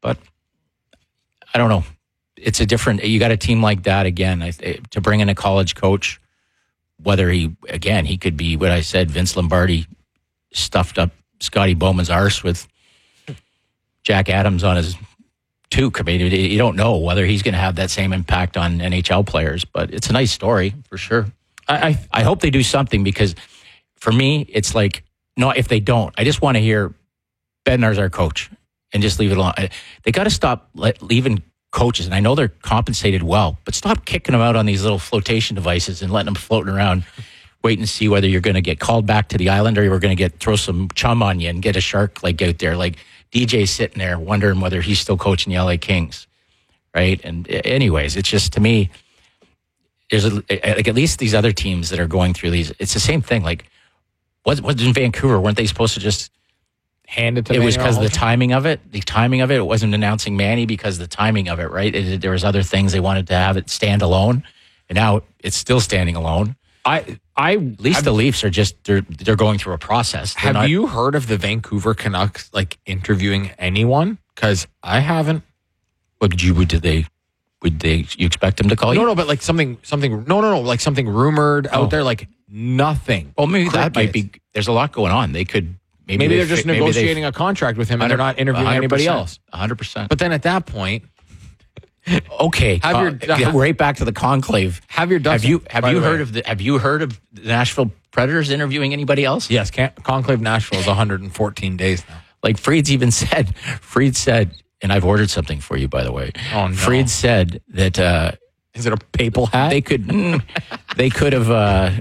But I don't know. It's a different. You got a team like that again to bring in a college coach. Whether he could be what I said. Vince Lombardi stuffed up Scotty Bowman's arse with Jack Adams on his toque. I mean, you don't know whether he's going to have that same impact on NHL players, but it's a nice story for sure. I hope they do something, because for me, it's like, no, if they don't, I just want to hear Bednar's our coach and just leave it alone. They got to stop leaving coaches, and I know they're compensated well, but stop kicking them out on these little flotation devices and letting them floating around, waiting to see whether you're going to get called back to the island or you're going to throw some chum on you and get a shark like out there. Like DJ's sitting there wondering whether he's still coaching the LA Kings, right? And anyways, it's just, to me, there's like at least these other teams that are going through these, it's the same thing. Like, what in Vancouver? Weren't they supposed to just hand it to? It was because of the timing of it. The timing of it. It wasn't announcing Manny because of the timing of it, right? There was other things they wanted to have it stand alone, and now it's still standing alone. At least the Leafs are just they're going through a process. Have you heard of the Vancouver Canucks interviewing anyone? Because I haven't. Would you expect them to call you? No, but something something rumored out there, nothing. Well, maybe that might be. There's a lot going on. They could maybe they're just negotiating a contract with him, and they're not interviewing anybody else. 100%. But then at that point, okay, right back to the conclave. Have you heard of the Nashville Predators interviewing anybody else? Yes, Conclave Nashville is 114 days now. Like Fried said, and I've ordered something for you, by the way. Oh no! Fried said that is it a papal hat? They could have.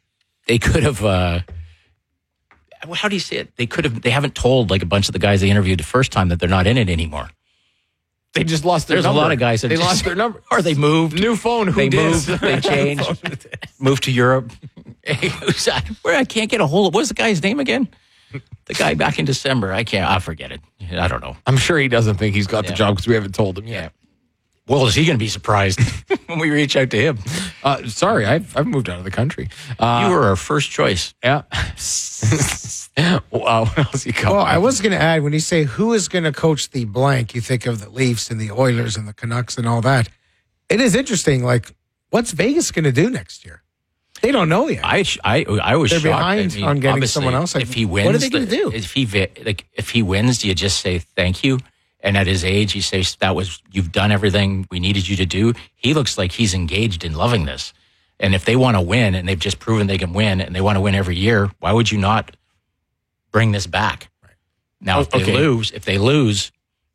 How do you say it? They haven't told a bunch of the guys they interviewed the first time that they're not in it anymore. They just lost their number. There's a lot of guys that they lost their number. Or they moved. New phone. They moved. They changed. Moved to Europe. Where I can't get a hold of. What's the guy's name again? The guy back in December. I forget it. I don't know. I'm sure he doesn't think he's got the job because we haven't told him yet. Well, is he going to be surprised when we reach out to him? Sorry, I've moved out of the country. You were our first choice. Yeah. What else you got? Well, I was going to add, when you say who is going to coach the blank, you think of the Leafs and the Oilers and the Canucks and all that. It is interesting. What's Vegas going to do next year? They don't know yet. I was They're shocked. behind on getting someone else. If he wins, what are they going to do? If he wins, do you just say thank you? And at his age, you say you've done everything we needed you to do. He looks like he's engaged in loving this. And if they want to win, and they've just proven they can win, and they want to win every year, why would you not bring this back? Right. Now, if they lose.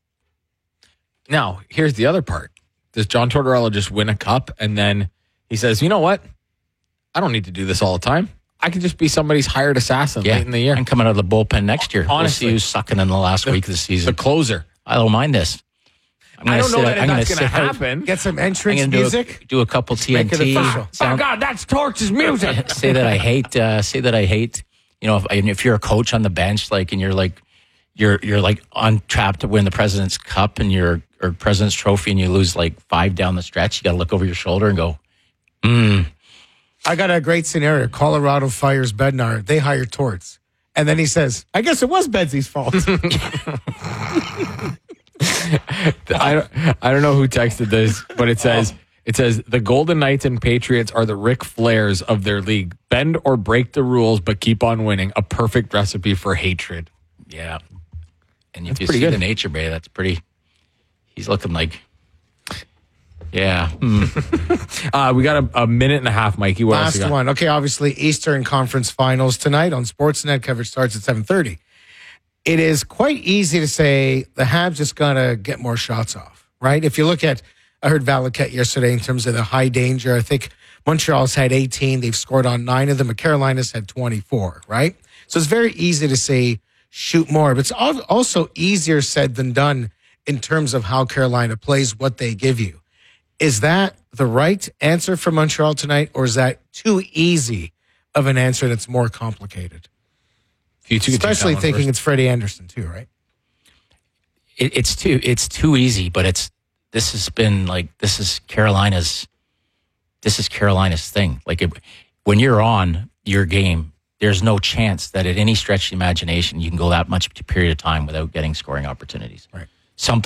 Now, here's the other part. Does John Tortorella just win a cup, and then he says, you know what? I don't need to do this all the time. I can just be somebody's hired assassin late in the year. And coming out of the bullpen next year. Honestly. We'll see who's sucking in the last week of the season. The closer. I don't mind this. I don't know that that's going to happen. Get some entrance music. Do a couple TNT. Oh God, that's Torch's music. Say that I hate. If you're a coach on the bench, and you're on track to win the President's Cup or President's Trophy, and you lose 5 down the stretch, you got to look over your shoulder and go, I got a great scenario. Colorado fires Bednar. They hire Torts. And then he says, I guess it was Bedsy's fault. I don't know who texted this, but it says the Golden Knights and Patriots are the Ric Flairs of their league. Bend or break the rules, but keep on winning. A perfect recipe for hatred. Yeah. And if you see the nature, Bay, that's pretty. He's looking like. Yeah. We got a minute and a half, Mikey. What else you got? Last one. Okay, obviously Eastern Conference Finals tonight on Sportsnet. Coverage starts at 7:30. It is quite easy to say the Habs just got to get more shots off, right? If you look at, I heard Valaket yesterday in terms of the high danger. I think Montreal's had 18. They've scored on 9 of them. And Carolina's had 24, right? So it's very easy to say shoot more. But it's also easier said than done in terms of how Carolina plays, what they give you. Is that the right answer for Montreal tonight, or is that too easy of an answer that's more complicated? Especially thinking it's Freddie Anderson too, right? It's too easy, but this is Carolina's thing. When you're on your game, there's no chance that at any stretch of the imagination you can go that much period of time without getting scoring opportunities. Right. Something